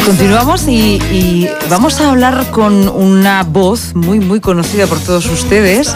Continuamos y vamos a hablar con una voz muy conocida por todos ustedes.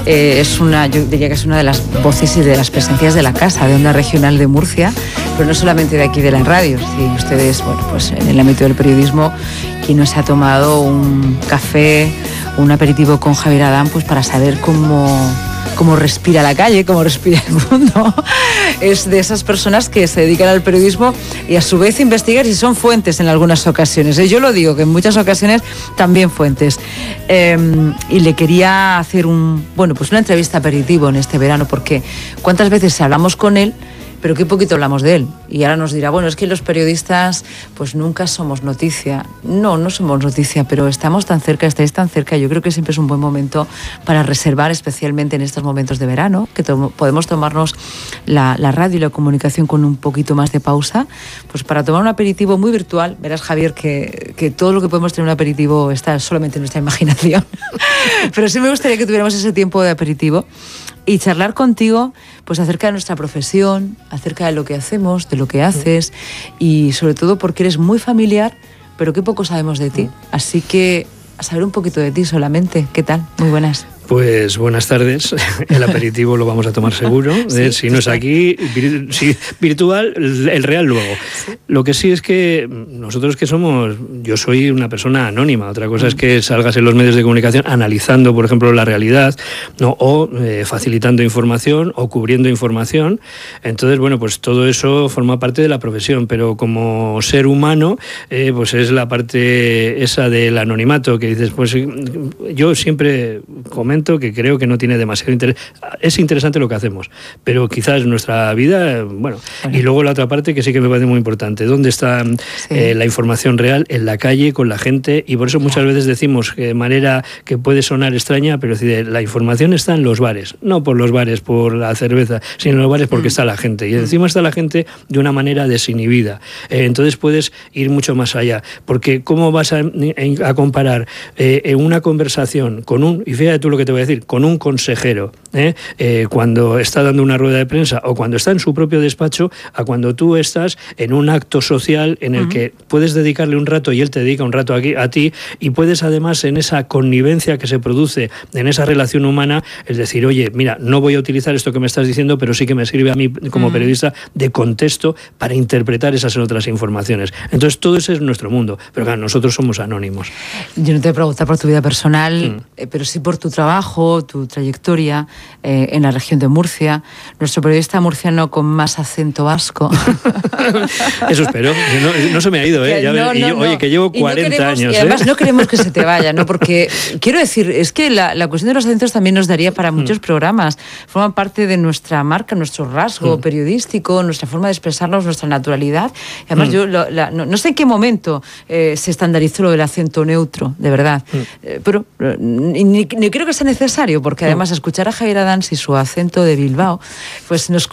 Yo diría que es una de las voces y de las presencias de la casa, de Onda Regional de Murcia, pero no solamente de aquí de la radio. Si ustedes, bueno, pues en el ámbito del periodismo, quien no se ha tomado un café, un aperitivo con Javier Adán, pues para saber cómo respira la calle, cómo respira el mundo. Es de esas personas que se dedican al periodismo y a su vez investigar si son fuentes en algunas ocasiones. Yo lo digo, que en muchas ocasiones también fuentes. Y le quería hacer una entrevista aperitivo en este verano, porque cuántas veces hablamos con él, pero qué poquito hablamos de él. Y ahora nos dirá, bueno, es que los periodistas pues nunca somos noticia. No somos noticia, pero estamos tan cerca, estáis tan cerca. Yo creo que siempre es un buen momento para reservar, especialmente en estos momentos de verano, que podemos tomarnos la radio y la comunicación con un poquito más de pausa, pues para tomar un aperitivo muy virtual. Verás, Javier, que todo lo que podemos tener en un aperitivo está solamente en nuestra imaginación. Pero sí me gustaría que tuviéramos ese tiempo de aperitivo y charlar contigo pues acerca de nuestra profesión, acerca de lo que hacemos, de lo que haces, y sobre todo porque eres muy familiar, pero que poco sabemos de ti. Así que a saber un poquito de ti solamente. ¿Qué tal? Muy buenas. Pues buenas tardes. El aperitivo lo vamos a tomar seguro. Sí, si no es aquí, virtual, el real luego. Sí. Lo que sí es que nosotros que somos, yo soy una persona anónima. Otra cosa es que salgas en los medios de comunicación analizando, por ejemplo, la realidad, ¿no? O facilitando información o cubriendo información. Entonces, bueno, pues todo eso forma parte de la profesión. Pero como ser humano, pues es la parte esa del anonimato que dices, pues yo siempre comento que creo que no tiene demasiado interés. Es interesante lo que hacemos, pero quizás nuestra vida, bueno. Y luego la otra parte que sí que me parece muy importante, ¿dónde está la información real? En la calle, con la gente, y por eso muchas veces decimos que de manera que puede sonar extraña, pero es decir, la información está en los bares, no por los bares, por la cerveza, sino en los bares porque está la gente, y encima está la gente de una manera desinhibida. Entonces puedes ir mucho más allá, porque ¿cómo vas a comparar en una conversación con y fíjate tú lo que te voy a decir, con un consejero, cuando está dando una rueda de prensa o cuando está en su propio despacho, a cuando tú estás en un acto social en el que puedes dedicarle un rato y él te dedica un rato a ti, y puedes además en esa connivencia que se produce en esa relación humana, es decir, oye, mira, no voy a utilizar esto que me estás diciendo, pero sí que me sirve a mí como periodista de contexto para interpretar esas otras informaciones. Entonces todo ese es nuestro mundo, pero claro, nosotros somos anónimos. Yo no te voy a preguntar por tu vida personal, pero sí por tu trabajo, tu trayectoria en la región de Murcia. Nuestro periodista murciano con más acento vasco. Eso espero. No se me ha ido, Oye, que llevo 40 años. Y además no queremos que se te vaya, ¿no? Porque quiero decir, es que la cuestión de los acentos también nos daría para muchos programas. Forman parte de nuestra marca, nuestro rasgo periodístico, nuestra forma de expresarnos, nuestra naturalidad. Y además yo no sé en qué momento se estandarizó lo del acento neutro, de verdad. Pero ni creo que sea necesario, porque además escuchar a Javier Adán y su acento de Bilbao, pues nos